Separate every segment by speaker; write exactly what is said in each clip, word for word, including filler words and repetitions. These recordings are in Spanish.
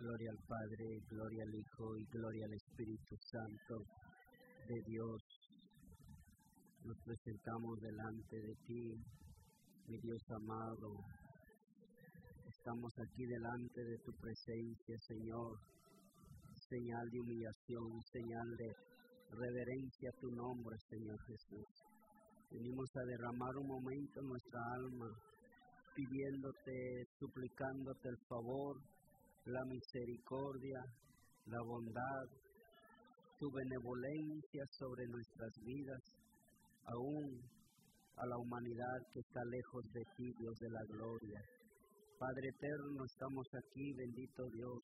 Speaker 1: Gloria al Padre, gloria al Hijo y gloria al Espíritu Santo de Dios. Nos presentamos delante de ti, mi Dios amado. Estamos aquí delante de tu presencia, Señor. Señal de humillación, señal de reverencia a tu nombre, Señor Jesús. Venimos a derramar un momento en nuestra alma, pidiéndote, suplicándote el favor, la misericordia, la bondad, tu benevolencia sobre nuestras vidas, aún a la humanidad que está lejos de ti, Dios de la gloria. Padre eterno, estamos aquí, bendito Dios,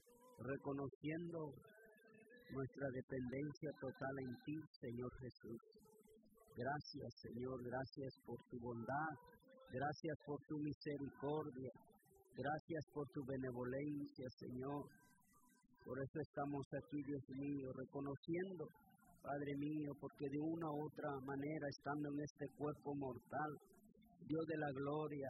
Speaker 1: reconociendo nuestra dependencia total en ti, Señor Jesús. Gracias, Señor, gracias por tu bondad, gracias por tu misericordia, gracias por tu benevolencia, Señor. Por eso estamos aquí, Dios mío, reconociendo, Padre mío, porque de una u otra manera, estando en este cuerpo mortal, Dios de la gloria,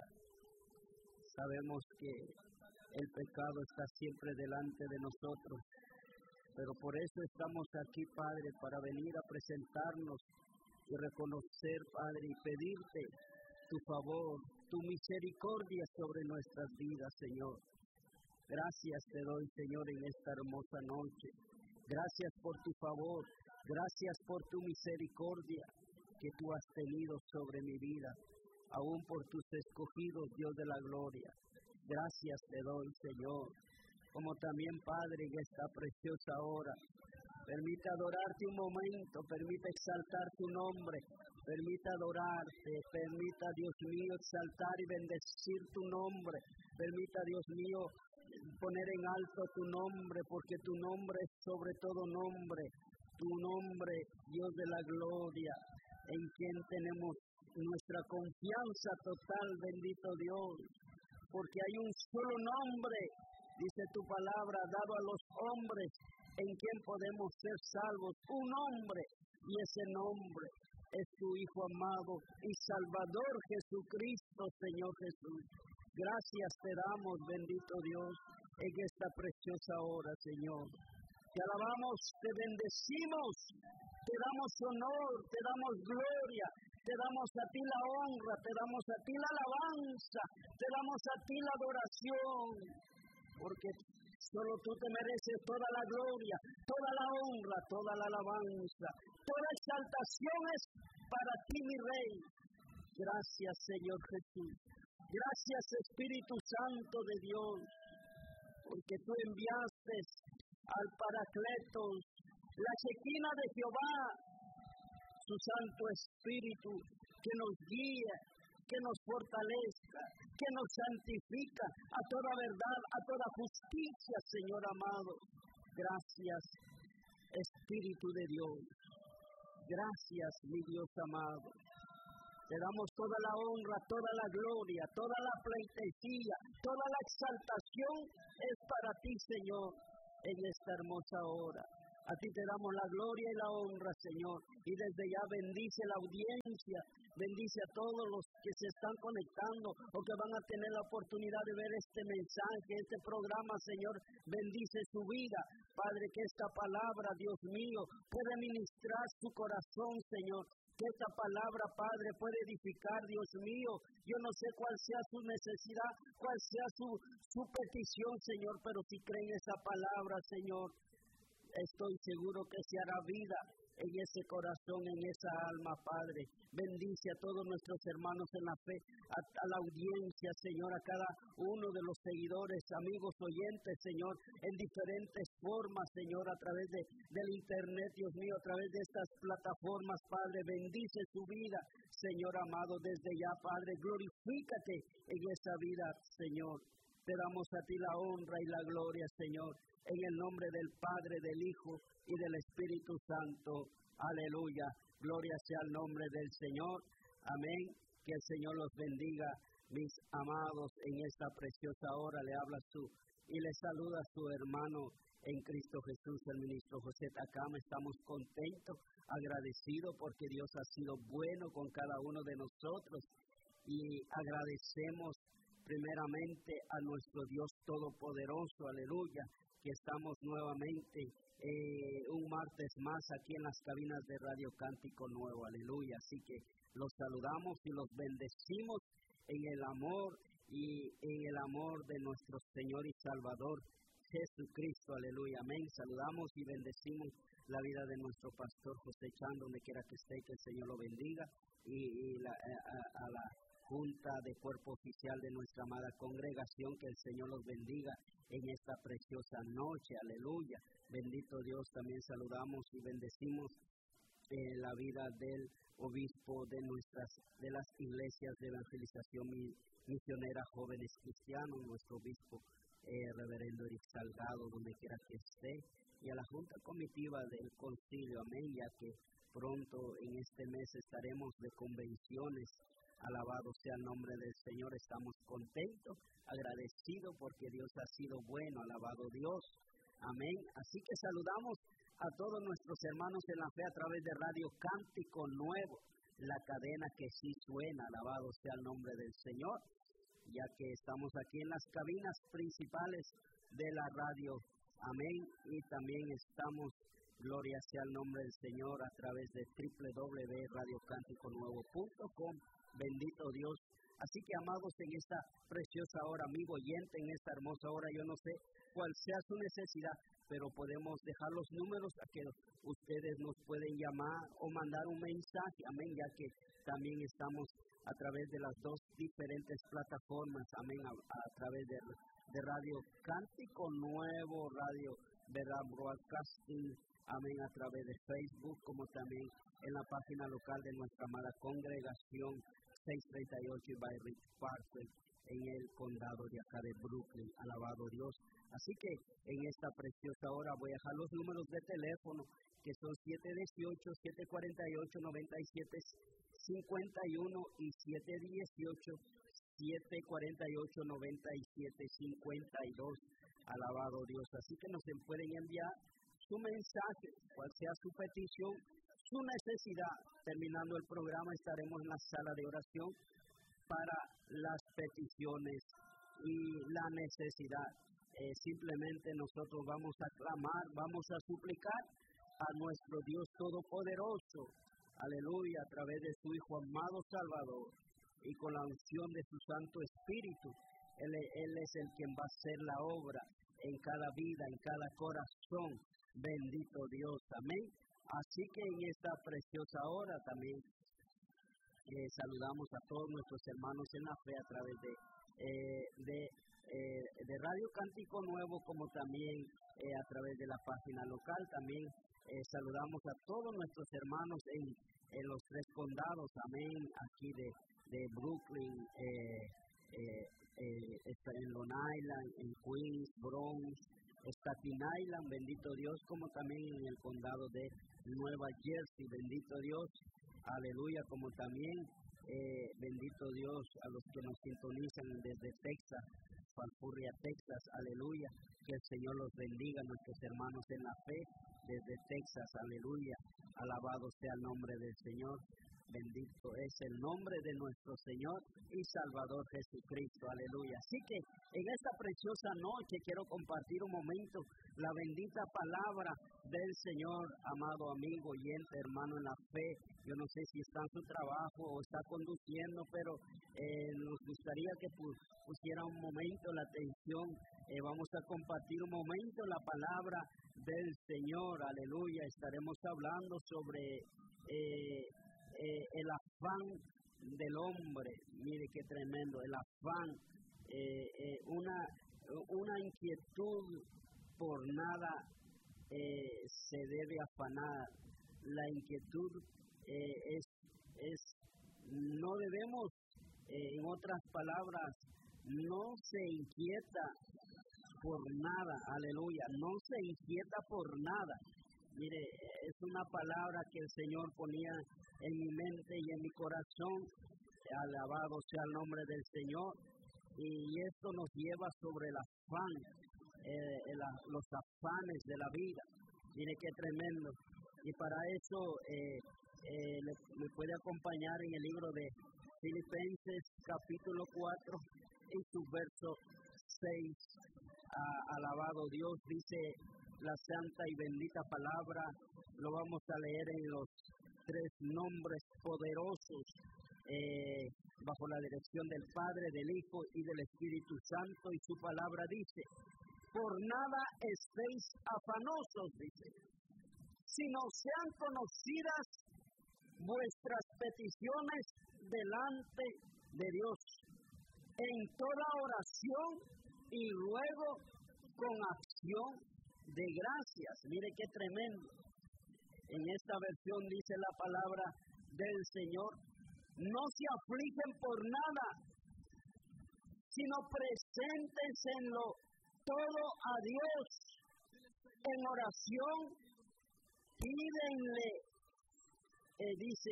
Speaker 1: sabemos que el pecado está siempre delante de nosotros, pero por eso estamos aquí, Padre, para venir a presentarnos y reconocer, Padre, y pedirte tu favor, tu misericordia sobre nuestras vidas, Señor. Gracias te doy, Señor, en esta hermosa noche. Gracias por tu favor, gracias por tu misericordia que tú has tenido sobre mi vida, aún por tus escogidos, Dios de la gloria. Gracias te doy, Señor. Como también, Padre, en esta preciosa hora, permite adorarte un momento, permite exaltar tu nombre, permite adorarte, permita, Dios mío, exaltar y bendecir tu nombre, permita, Dios mío, poner en alto tu nombre, porque tu nombre es sobre todo nombre, tu nombre, Dios de la gloria, en quien tenemos nuestra confianza total, bendito Dios, porque hay un solo nombre, dice tu palabra, dado a los hombres, en quien podemos ser salvos, un nombre, y ese nombre es tu Hijo amado y Salvador Jesucristo, Señor Jesús. Gracias te damos, bendito Dios, en esta preciosa hora, Señor. Te alabamos, te bendecimos, te damos honor, te damos gloria, te damos a ti la honra, te damos a ti la alabanza, te damos a ti la adoración, porque solo tú te mereces toda la gloria, toda la honra, toda la alabanza, toda exaltación es para ti, mi Rey. Gracias, Señor Jesús. Gracias, Espíritu Santo de Dios, porque tú enviaste al Paracletos, la Shekinah de Jehová, su Santo Espíritu, que nos guía, que nos fortalezca, que nos santifica a toda verdad, a toda justicia, Señor amado. Gracias, Espíritu de Dios. Gracias, mi Dios amado. Te damos toda la honra, toda la gloria, toda la pleitesía, toda la exaltación es para ti, Señor, en esta hermosa hora. A ti te damos la gloria y la honra, Señor, y desde ya bendice la audiencia, bendice a todos los que se están conectando o que van a tener la oportunidad de ver este mensaje, este programa, Señor, bendice su vida. Padre, que esta palabra, Dios mío, pueda ministrar su corazón, Señor, que esta palabra, Padre, puede edificar, Dios mío. Yo no sé cuál sea su necesidad, cuál sea su, su petición, Señor, pero si creen esa palabra, Señor, estoy seguro que se hará vida en ese corazón, en esa alma, Padre. Bendice a todos nuestros hermanos en la fe, a, a la audiencia, Señor, a cada uno de los seguidores, amigos, oyentes, Señor, en diferentes formas, Señor, a través de, del internet, Dios mío, a través de estas plataformas, Padre. Bendice su vida, Señor amado, desde ya, Padre. Glorifícate en esa vida, Señor. Te damos a ti la honra y la gloria, Señor, en el nombre del Padre, del Hijo y del Espíritu Santo. Aleluya. Gloria sea al nombre del Señor. Amén. Que el Señor los bendiga, mis amados, en esta preciosa hora. Le habla su y le saluda su hermano en Cristo Jesús, el ministro José Takama. Estamos contentos, agradecidos porque Dios ha sido bueno con cada uno de nosotros y agradecemos primeramente a nuestro Dios Todopoderoso, aleluya, que estamos nuevamente eh, un martes más aquí en las cabinas de Radio Cántico Nuevo, aleluya. Así que los saludamos y los bendecimos en el amor y en el amor de nuestro Señor y Salvador Jesucristo, aleluya, amén. Saludamos y bendecimos la vida de nuestro pastor José Chan, donde quiera que esté, que el Señor lo bendiga, y, y la, a, a la Junta de Cuerpo Oficial de nuestra amada congregación, que el Señor los bendiga en esta preciosa noche, aleluya. Bendito Dios, también saludamos y bendecimos eh, la vida del obispo de nuestras, de las iglesias de evangelización misionera Jóvenes Cristianos, nuestro obispo eh, reverendo Eric Salgado, donde quiera que esté, y a la Junta Comitiva del Concilio, amén, ya que pronto en este mes estaremos de convenciones. Alabado sea el nombre del Señor, estamos contentos, agradecidos porque Dios ha sido bueno, alabado Dios, amén. Así que saludamos a todos nuestros hermanos en la fe a través de Radio Cántico Nuevo, la cadena que sí suena, alabado sea el nombre del Señor, ya que estamos aquí en las cabinas principales de la radio, amén, y también estamos, gloria sea el nombre del Señor, a través de doble u doble u doble u punto radio cántico nuevo punto com. Bendito Dios. Así que, amados, en esta preciosa hora, amigo oyente, en esta hermosa hora, yo no sé cuál sea su necesidad, pero podemos dejar los números a que ustedes nos pueden llamar o mandar un mensaje, amén, ya que también estamos a través de las dos diferentes plataformas, amén, a, a través de, de Radio Cántico Nuevo, Radio Verdad Broadcasting, amén, a través de Facebook, como también en la página local de nuestra amada congregación seiscientos treinta y ocho by Rich Parkway, en el condado de acá de Brooklyn, alabado Dios. Así que en esta preciosa hora voy a dejar los números de teléfono, que son siete uno ocho, siete cuatro ocho, nueve siete cinco uno y siete uno ocho, siete cuatro ocho, nueve siete cinco dos, alabado Dios. Así que nos pueden enviar su mensaje, cual sea su petición, su necesidad. Terminando el programa estaremos en la sala de oración para las peticiones y la necesidad. Eh, simplemente nosotros vamos a clamar, vamos a suplicar a nuestro Dios Todopoderoso, aleluya, a través de su Hijo amado Salvador, y con la unción de su Santo Espíritu. Él, él es el quien va a hacer la obra en cada vida, en cada corazón. Bendito Dios, amén. Así que en esta preciosa hora también eh, saludamos a todos nuestros hermanos en la fe a través de, eh, de, eh, de Radio Cántico Nuevo, como también eh, a través de la página local. También eh, saludamos a todos nuestros hermanos en, en los tres condados, amén, aquí de, de Brooklyn, eh, eh, eh, en Long Island, en Queens, Bronx, Staten Island, bendito Dios, como también en el condado de Nueva Jersey, bendito Dios, aleluya, como también, eh, bendito Dios, a los que nos sintonizan desde Texas, Falfurria, Texas, aleluya, que el Señor los bendiga, nuestros hermanos en la fe, desde Texas, aleluya, alabado sea el nombre del Señor. Bendito es el nombre de nuestro Señor y Salvador Jesucristo, aleluya. Así que en esta preciosa noche quiero compartir un momento la bendita palabra del Señor, amado amigo, oyente, hermano en la fe. Yo no sé si está en su trabajo o está conduciendo, pero eh, nos gustaría que pusiera un momento la atención. Eh, vamos a compartir un momento la palabra del Señor, aleluya. Estaremos hablando sobre Eh, Eh, el afán del hombre. Mire qué tremendo, el afán, eh, eh, una, una inquietud por nada eh, se debe afanar. La inquietud eh, es, es, no debemos, eh, en otras palabras, no se inquieta por nada, aleluya, no se inquieta por nada. Mire, es una palabra que el Señor ponía en mi mente y en mi corazón. Alabado sea el nombre del Señor. Y esto nos lleva sobre el afán, eh, el, los afanes de la vida. Mire qué tremendo. Y para eso eh, eh, le, me puede acompañar en el libro de Filipenses capítulo cuatro, y su verso seis. Ah, alabado Dios, dice la santa y bendita palabra. Lo vamos a leer en los tres nombres poderosos, eh, bajo la dirección del Padre, del Hijo y del Espíritu Santo. Y su palabra dice: por nada estéis afanosos, dice, sino sean conocidas vuestras peticiones delante de Dios, en toda oración y ruego con acción de gracias. Mire qué tremendo. En esta versión dice la palabra del Señor: no se afligen por nada, sino preséntenlo todo a Dios en oración, pídenle, eh, dice,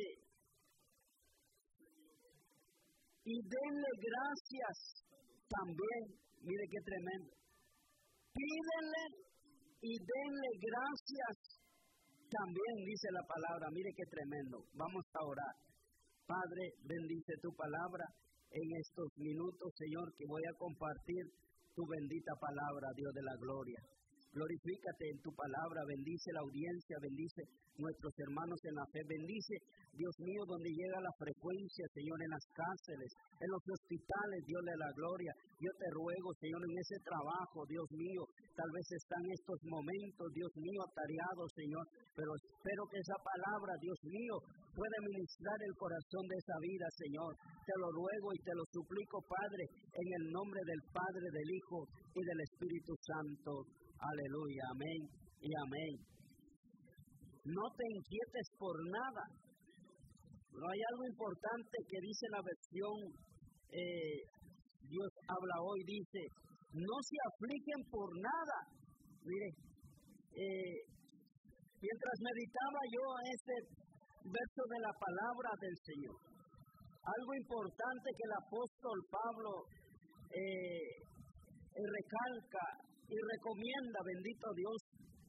Speaker 1: y denle gracias también. Mire qué tremendo. Pídenle y denle gracias también, dice la palabra. Mire qué tremendo. Vamos a orar. Padre, bendice tu palabra en estos minutos, Señor, que voy a compartir tu bendita palabra, Dios de la gloria. Glorifícate en tu palabra, bendice la audiencia, bendice nuestros hermanos en la fe, bendice, Dios mío, donde llega la frecuencia, Señor, en las cárceles, en los hospitales, Dios de la gloria. Yo te ruego, Señor, en ese trabajo, Dios mío, tal vez están estos momentos, Dios mío, atareados, Señor, pero espero que esa palabra, Dios mío, pueda ministrar el corazón de esa vida, Señor. Te lo ruego y te lo suplico, Padre, en el nombre del Padre, del Hijo y del Espíritu Santo. Aleluya, amén y amén. No te inquietes por nada. No hay algo importante que dice la versión, eh, Dios habla hoy, dice, no se afligen por nada. Mire, eh, mientras meditaba yo este verso de la palabra del Señor, algo importante que el apóstol Pablo eh, recalca y recomienda, bendito Dios,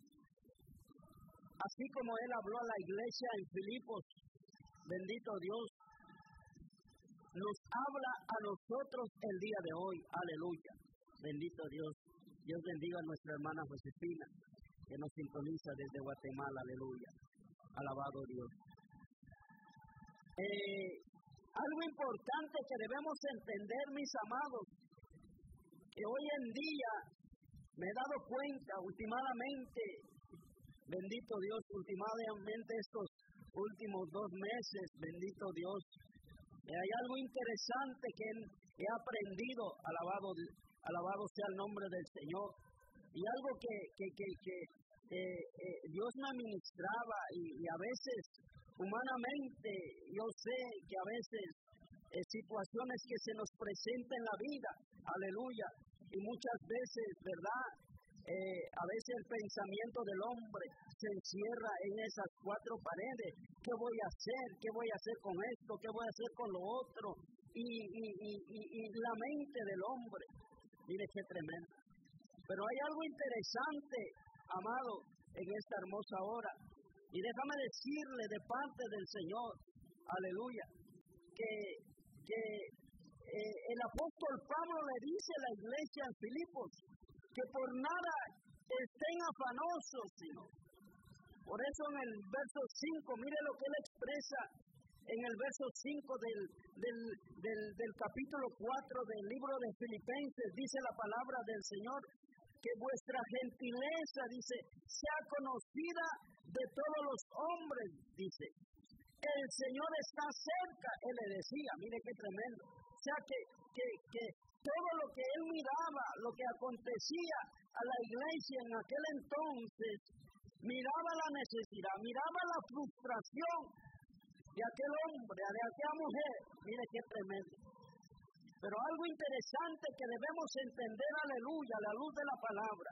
Speaker 1: así como él habló a la iglesia en Filipos, bendito Dios, nos habla a nosotros el día de hoy, aleluya, bendito Dios. Dios bendiga a nuestra hermana Josefina, que nos sintoniza desde Guatemala, aleluya, alabado Dios. Eh, algo importante que debemos entender, mis amados, que hoy en día me he dado cuenta últimamente, bendito Dios, últimamente estos últimos dos meses, bendito Dios, eh, hay algo interesante que he aprendido, alabado, alabado sea el nombre del Señor, y algo que, que, que, que eh, eh, Dios me ministraba, y, y a veces, humanamente, yo sé que a veces eh, situaciones que se nos presentan en la vida, aleluya, y muchas veces, ¿verdad? Eh, a veces el pensamiento del hombre se encierra en esas cuatro paredes. ¿Qué voy a hacer? ¿Qué voy a hacer con esto? ¿Qué voy a hacer con lo otro? Y, y, y, y, y la mente del hombre, mire qué tremendo. Pero hay algo interesante, amado, en esta hermosa hora. Y déjame decirle de parte del Señor, aleluya, que, que Eh, el apóstol Pablo le dice a la iglesia en Filipos que por nada estén afanosos, sino. Por eso en el verso cinco, mire lo que él expresa en el verso cinco del, del, del, del capítulo cuatro del libro de Filipenses, dice la palabra del Señor, que vuestra gentileza, dice, sea conocida de todos los hombres, dice. El Señor está cerca, él le decía, mire qué tremendo. O sea que, que, que todo lo que él miraba, lo que acontecía a la iglesia en aquel entonces, miraba la necesidad, miraba la frustración de aquel hombre, de aquella mujer. Mire qué tremendo. Pero algo interesante que debemos entender, aleluya, a la luz de la palabra.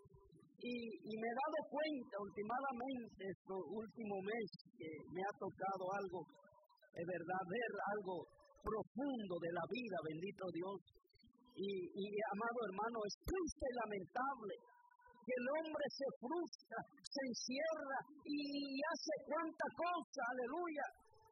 Speaker 1: Y, y me he dado cuenta últimamente, este último mes, que me ha tocado algo, es verdad, ver algo profundo de la vida, bendito Dios. Y, y amado hermano, es triste y lamentable que el hombre se frustra, se encierra y hace cuanta cosa, aleluya.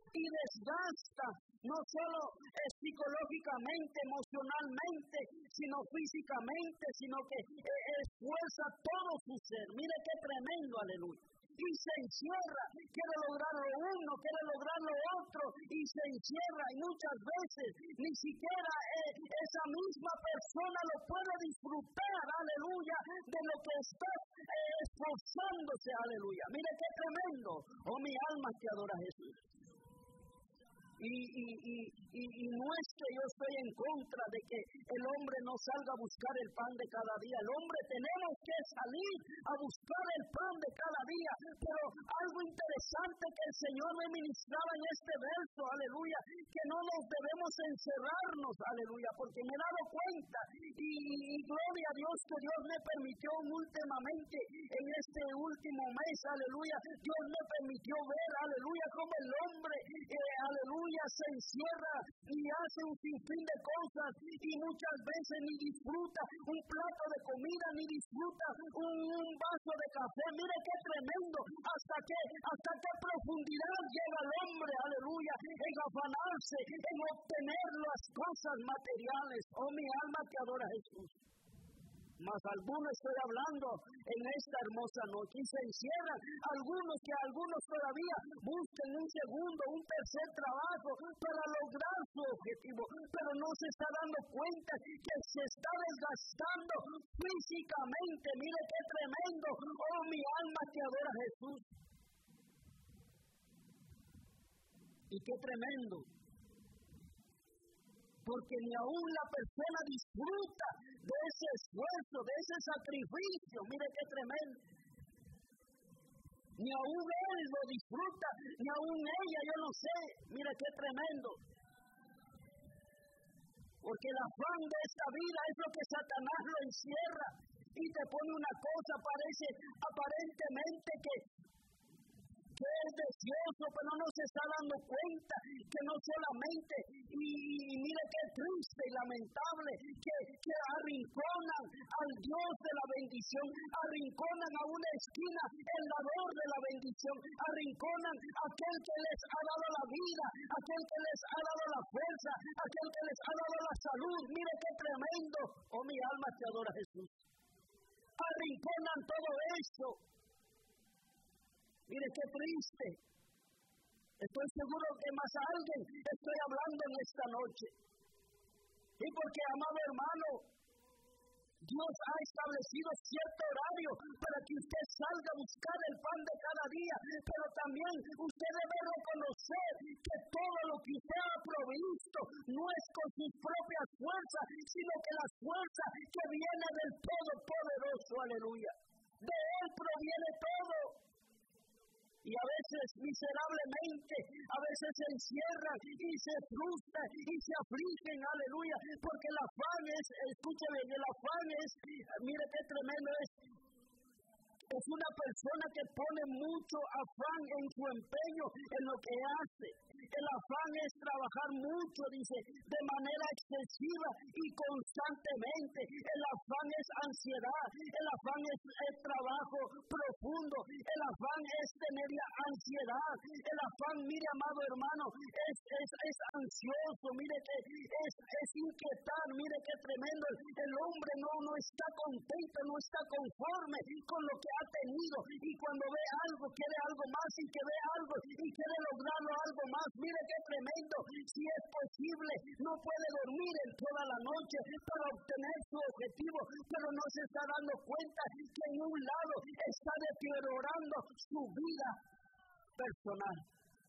Speaker 1: y desgasta, no solo eh, psicológicamente, emocionalmente, sino físicamente, sino que eh, esfuerza todo su ser. Mire qué tremendo, aleluya. Y se encierra, quiere lograr lo uno, quiere lograr lo otro, y se encierra, y muchas veces ni siquiera eh, esa misma persona lo puede disfrutar, aleluya, de lo que está eh, esforzándose, aleluya. Mire qué tremendo, oh mi alma que adora a Jesús. Y, y, y, y, y no es que yo estoy en contra de que el hombre no salga a buscar el pan de cada día. El hombre tenemos que salir a buscar el pan de cada día. Pero algo interesante que el Señor me ministraba en este verso, aleluya, que no nos debemos encerrarnos, aleluya, porque me he dado cuenta y, y gloria a Dios que Dios me permitió últimamente en este último mes, aleluya, Dios me permitió ver, aleluya, como el hombre, eh, aleluya, se encierra y hace un sinfín de cosas y muchas veces ni disfruta un plato de comida, ni disfruta un, un vaso de café. Mire qué tremendo, hasta qué, hasta qué profundidad llega el hombre, aleluya, en afanarse, en obtener las cosas materiales. Oh, mi alma que adora a Jesús. Mas algunos estoy hablando en esta hermosa noche y se encierran, algunos que algunos todavía buscan un segundo, un tercer trabajo para lograr su objetivo, pero no se está dando cuenta que se está desgastando físicamente. Mire qué tremendo, oh mi alma que adora a Jesús. Y qué tremendo, porque ni aún la persona disfruta de ese esfuerzo, de ese sacrificio. Mire qué tremendo. Ni aún él lo disfruta, ni aún ella, yo no sé. Mire qué tremendo. Porque el afán de esta vida es lo que Satanás lo encierra y te pone una cosa, parece aparentemente que que es deseoso, pero no se está dando cuenta que no solamente, y, y mire qué triste y lamentable, que, que arrinconan al Dios de la bendición, arrinconan a una esquina el dador de la bendición, arrinconan a aquel que les ha dado la vida, aquel que les ha dado la fuerza, aquel que les ha dado la salud. Mire qué tremendo, oh mi alma que adora a Jesús. Arrinconan todo esto. Mire qué triste. Estoy seguro que más a alguien estoy hablando en esta noche. Y porque, amado hermano, Dios ha establecido cierto horario para que usted salga a buscar el pan de cada día, pero también usted debe reconocer que todo lo que usted ha provisto no es con sus propias fuerzas, sino que la fuerza que viene del Todopoderoso, aleluya. De Él proviene todo. Y a veces miserablemente, a veces se encierran y se frustran y se afligen, aleluya, porque el afán es, escúcheme, el afán es, mire qué tremendo es, es una persona que pone mucho afán en su empeño, en lo que hace. El afán es trabajar mucho, dice, de manera excesiva y constantemente. El afán es ansiedad, el afán es, es trabajo profundo, el afán es tener ansiedad, el afán, mire amado hermano, es, es, es ansioso, mire que es, es inquietar, mire qué tremendo. El hombre no, no está contento, no está conforme con lo que ha tenido, y cuando ve algo, quiere algo más, y que ve algo, y quiere lograrlo algo más. Mire qué tremendo, si es posible, no puede dormir en toda la noche para obtener su objetivo, pero no se está dando cuenta que en un lado está deteriorando su vida personal.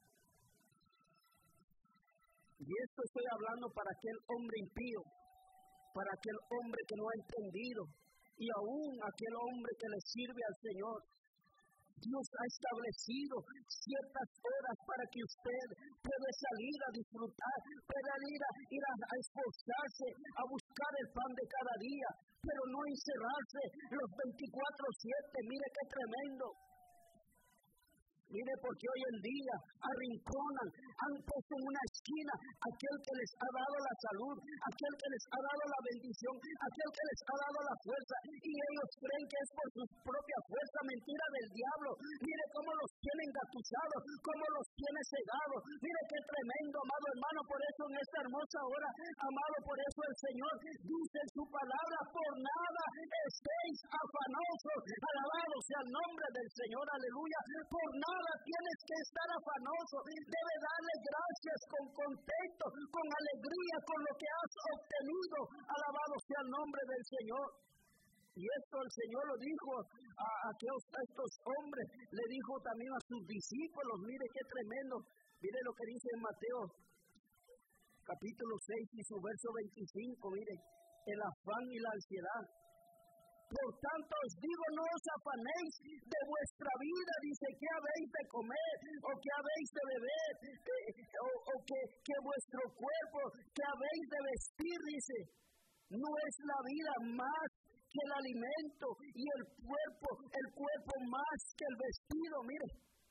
Speaker 1: Y esto estoy hablando para aquel hombre impío, para aquel hombre que no ha entendido, y aún aquel hombre que le sirve al Señor. Dios ha establecido ciertas horas para que usted pueda salir a disfrutar, pueda ir a, ir a, a esforzarse, a buscar el pan de cada día, pero no encerrarse los veinticuatro siete. Mire qué tremendo. Mire, porque hoy en día arrinconan, han puesto en una esquina aquel que les ha dado la salud, aquel que les ha dado la bendición, aquel que les ha dado la fuerza, y ellos creen que es por su propia fuerza. Mentira del diablo. Mire cómo los tienen engatusados, cómo los tiene cegados. Mire qué tremendo, amado hermano. Por eso en esta hermosa hora, amado, por eso el Señor dice en su palabra: por nada estéis afanosos. Alabado sea el nombre del Señor, aleluya. Por nada tienes que estar afanoso. Debe darle gracias con contento, con alegría, con lo que has obtenido. Alabado sea el nombre del Señor. Y esto el Señor lo dijo a, a, a estos hombres, le dijo también a sus discípulos. Mire qué tremendo. Mire lo que dice en Mateo capítulo seis y su verso veinticinco. Mire, el afán y la ansiedad. Por tanto os digo, no os afanéis de vuestra vida, dice, qué habéis de comer, o qué habéis de beber, eh, o, o que, que vuestro cuerpo, que habéis de vestir, dice. No es la vida más que el alimento, y el cuerpo, el cuerpo más que el vestido. Mire,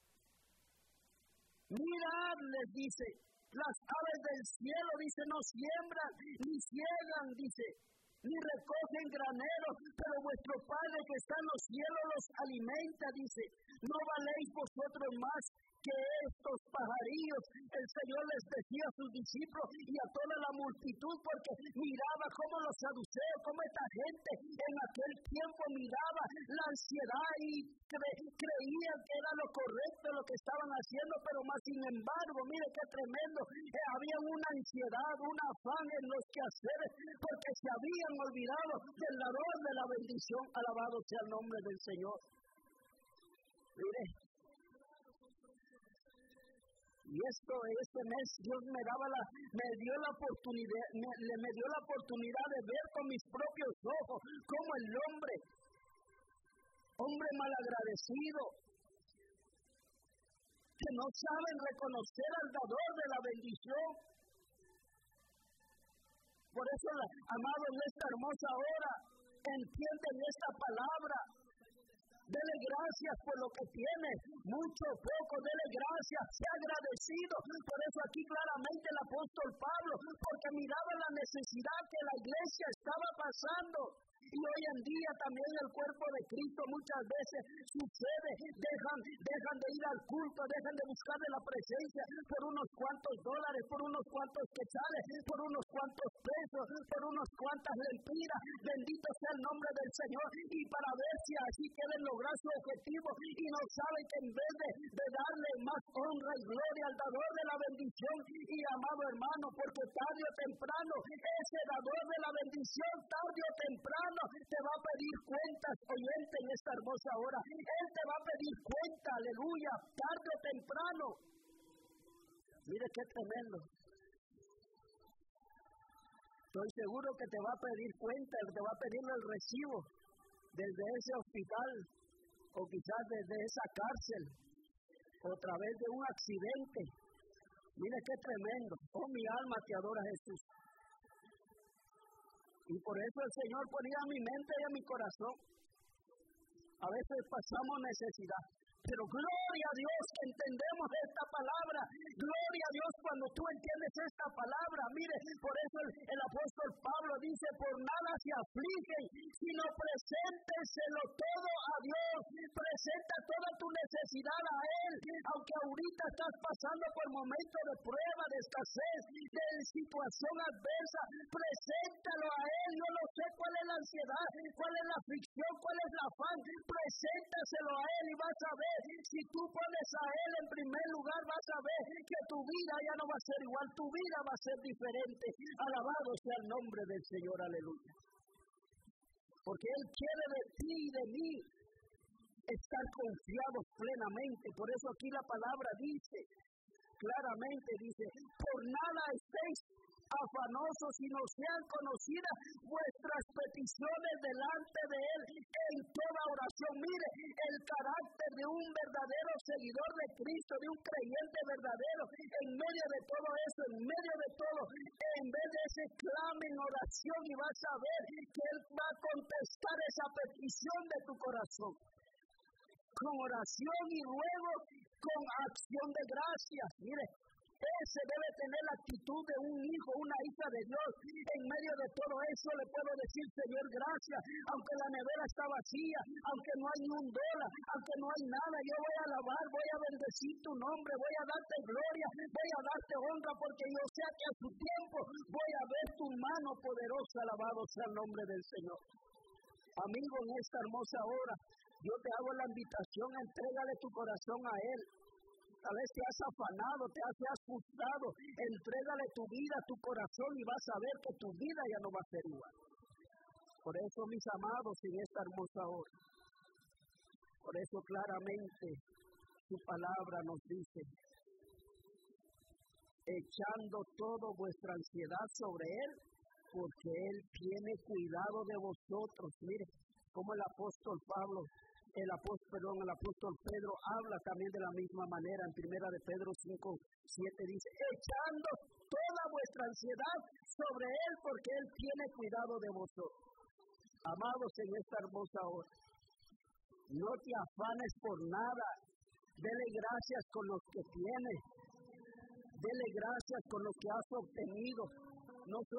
Speaker 1: mirad, les dice, las aves del cielo, dice, no siembran, ni ciegan, dice, ni recogen graneros, pero vuestro Padre que está en los cielos los alimenta, dice. No valéis vosotros más que estos pajarillos. El Señor les decía a sus discípulos y a toda la multitud, porque miraba cómo los saduceos, cómo esta gente en aquel tiempo miraba la ansiedad y cre, creían que era lo correcto lo que estaban haciendo, pero más sin embargo, mire qué tremendo, eh, había una ansiedad, un afán en los quehaceres, porque se habían olvidado del dador de la bendición. Alabado sea el nombre del Señor. Mire, y esto, este mes Dios me daba la, me dio la oportunidad, me, me dio la oportunidad de ver con mis propios ojos cómo el hombre, hombre malagradecido, que no saben reconocer al dador de la bendición. Por eso, amado, en esta hermosa hora, entienden esta palabra. Dele gracias por lo que tiene, mucho o poco, dele gracias, sea agradecido. Por eso aquí claramente el apóstol Pablo, porque miraba la necesidad que la iglesia estaba pasando. Y hoy en día también el cuerpo de Cristo muchas veces sucede, dejan, dejan de ir al culto, dejan de buscarle la presencia por unos cuantos dólares, por unos cuantos quetzales, por unos cuantos pesos, por unos cuantas lempiras. Bendito sea el nombre del Señor. Y para ver si así quieren lograr su objetivo y no saben que en vez de, de darle más honra y gloria al dador de la bendición, y amado hermano, porque tarde o temprano ese dador de la bendición, tarde o temprano te va a pedir cuentas, oyente, en esta hermosa hora. Él te va a pedir cuenta, aleluya, tarde o temprano. Mire qué tremendo. Estoy seguro que te va a pedir cuenta, te va a pedir el recibo desde ese hospital, o quizás desde esa cárcel, o a través de un accidente. Mire qué tremendo. Oh, mi alma te adora, Jesús. Y por eso el Señor ponía a mi mente y a mi corazón. A veces pasamos necesidad, pero gloria a Dios que entendemos esta palabra. Gloria a Dios cuando tú entiendes esta palabra. Mire, por eso el, el apóstol Pablo dice, por nada se afligen, sino presénteselo todo a Dios. Presenta toda tu necesidad a Él, aunque ahorita estás pasando por momentos de prueba, de escasez, de situación adversa. Preséntalo a Él. Yo no sé cuál es la ansiedad, cuál es la aflicción, cuál es la afán. Preséntaselo a Él y vas a ver. Si tú pones a Él en primer lugar, vas a ver que tu vida ya no va a ser igual, tu vida va a ser diferente. Alabado sea el nombre del Señor, aleluya. Porque Él quiere de ti y de mí estar confiados plenamente. Por eso aquí la palabra dice, claramente dice, por nada estéis afanosos, sino sean conocidas vuestras peticiones delante de Él en toda oración. Mire, el carácter de un verdadero seguidor de Cristo, de un creyente verdadero, en medio de todo eso, en medio de todo, en vez de ese clame en oración, y vas a ver que Él va a contestar esa petición de tu corazón, con oración y luego con acción de gracias. Mire, Ese debe tener la actitud de un hijo, una hija de Dios. En medio de todo eso le puedo decir, Señor, gracias. Aunque la nevera está vacía, aunque no hay ni un dólar, aunque no hay nada, yo voy a alabar, voy a bendecir tu nombre, voy a darte gloria, voy a darte honra, porque yo sé que a su tiempo voy a ver tu mano poderosa. Alabado sea el nombre del Señor. Amigo, en esta hermosa hora, yo te hago la invitación, entrégale tu corazón a Él. Tal vez te has afanado, te has, te has frustrado, entrégale tu vida, tu corazón, y vas a ver que tu vida ya no va a ser igual. Por eso, mis amados, en esta hermosa hora, por eso claramente su palabra nos dice, echando toda vuestra ansiedad sobre Él, porque Él tiene cuidado de vosotros. Mire, como el apóstol Pablo, el apóstol, perdón, el apóstol Pedro habla también de la misma manera. En primera de Pedro cinco, siete dice, echando toda vuestra ansiedad sobre Él, porque Él tiene cuidado de vosotros. Amados, en esta hermosa hora, no te afanes por nada. Dele gracias con lo que tienes. Dele gracias con lo que has obtenido. No